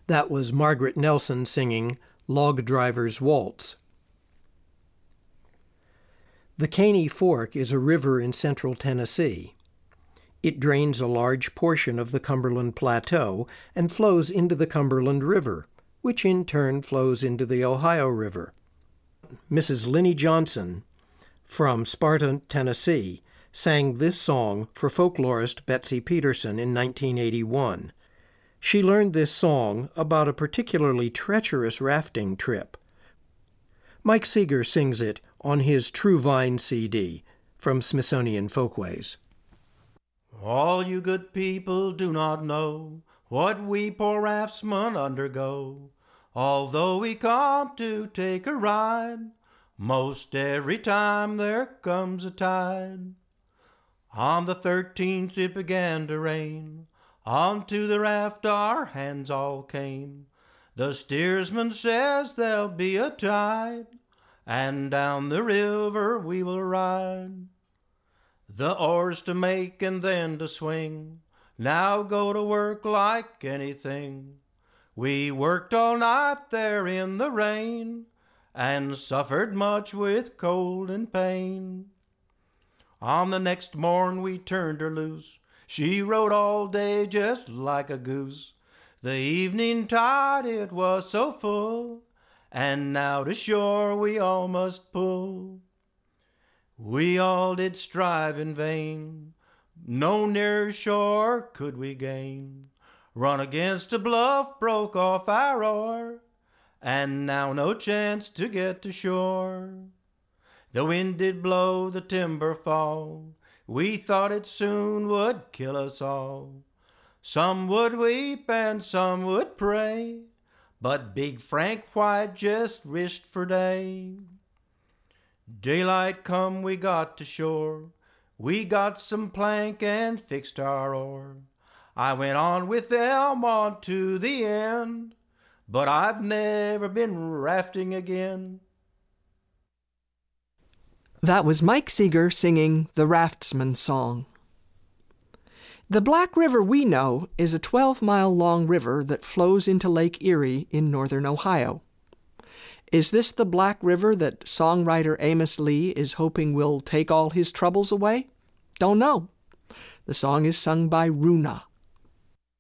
That was Margaret Nelson singing Log Driver's Waltz. The Caney Fork is a river in central Tennessee. It drains a large portion of the Cumberland Plateau and flows into the Cumberland River, which in turn flows into the Ohio River. Mrs. Linnie Johnson from Sparta, Tennessee, sang this song for folklorist Betsy Peterson in 1981. She learned this song about a particularly treacherous rafting trip. Mike Seeger sings it on his True Vine CD from Smithsonian Folkways. All you good people do not know what we poor raftsmen undergo, although we come to take a ride most every time there comes a tide. On the 13th it began to rain, onto the raft our hands all came. The steersman says there'll be a tide, and down the river we will ride. The oars to make and then to swing, now go to work like anything. We worked all night there in the rain, and suffered much with cold and pain. On the next morn we turned her loose, she rode all day just like a goose. The evening tide it was so full, and now to shore we all must pull. We all did strive in vain, no nearer shore could we gain. Run against a bluff, broke off our oar, and now no chance to get to shore. The wind did blow, the timber fall, we thought it soon would kill us all. Some would weep and some would pray, but Big Frank White just wished for day. Daylight come, we got to shore, we got some plank and fixed our oar. I went on with them on to the end, but I've never been rafting again. That was Mike Seeger singing the Raftsman's Song. The Black River we know is a 12-mile-long river that flows into Lake Erie in northern Ohio. Is this the Black River that songwriter Amos Lee is hoping will take all his troubles away? Don't know. The song is sung by Runa.